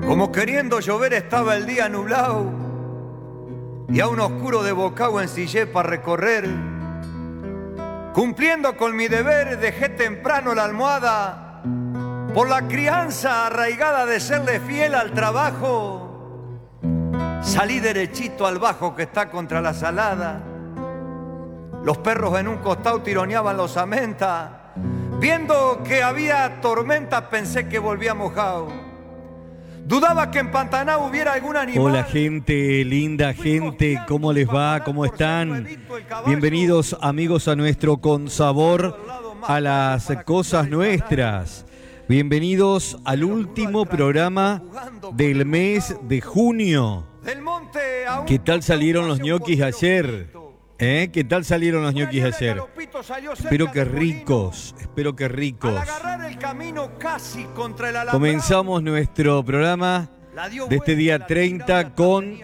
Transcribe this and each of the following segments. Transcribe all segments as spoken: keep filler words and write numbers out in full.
Como queriendo llover estaba el día nublado y a un oscuro de bocado ensillé para recorrer. Cumpliendo con mi deber dejé temprano la almohada por la crianza arraigada de serle fiel al trabajo. Salí derechito al bajo que está contra la salada. Los perros en un costado tironeaban los amentas. Viendo que había tormenta pensé que volvía mojado. Dudaba que en Pantaná hubiera algún animal. Hola gente, linda gente, ¿cómo les va? ¿Cómo están? Bienvenidos amigos a nuestro Con Sabor a las Cosas Nuestras. Bienvenidos al último programa del mes de junio. ¿Qué tal salieron los ñoquis ayer? ¿Eh? ¿Qué tal salieron los ñoquis ayer? Espero que ricos, espero que ricos. Comenzamos nuestro programa de este día treinta con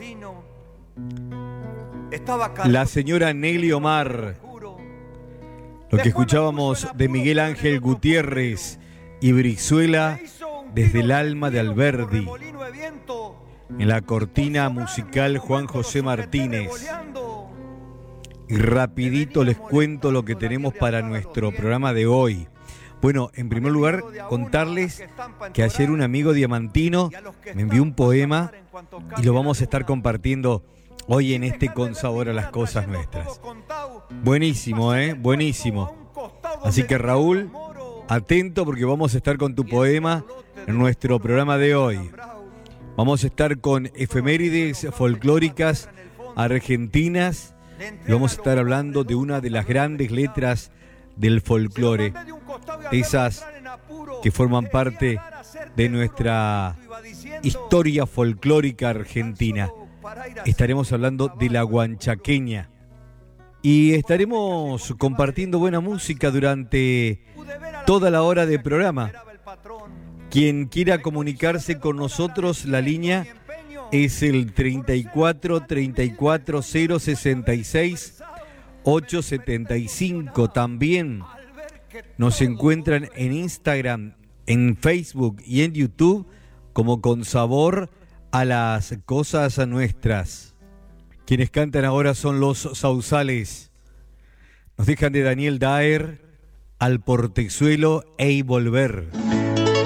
la señora Nelly Omar. Lo que escuchábamos de Miguel Ángel Gutiérrez y Brizuela desde el alma de Alberdi. En la cortina musical Juan José Martínez. Y rapidito les cuento lo que tenemos para nuestro programa de hoy. Bueno, en primer lugar, contarles que ayer un amigo diamantino me envió un poema y lo vamos a estar compartiendo hoy en este Con Sabor a las Cosas Nuestras. Buenísimo, ¿eh? Buenísimo. Así que Raúl, atento porque vamos a estar con tu poema en nuestro programa de hoy. Vamos a estar con efemérides folclóricas argentinas. Y vamos a estar hablando de una de las grandes letras del folclore, esas que forman parte de nuestra historia folclórica argentina. Estaremos hablando de la guanchaqueña y estaremos compartiendo buena música durante toda la hora de programa. Quien quiera comunicarse con nosotros, la línea es el treinta y cuatro, treinta y cuatro, cero sesenta y seis, ochocientos setenta y cinco. También nos encuentran en Instagram, en Facebook y en YouTube como Con Sabor a las Cosas Nuestras. Quienes cantan ahora son los Sausales. Nos dejan de Daniel Daer, Al Portezuelo e Volver.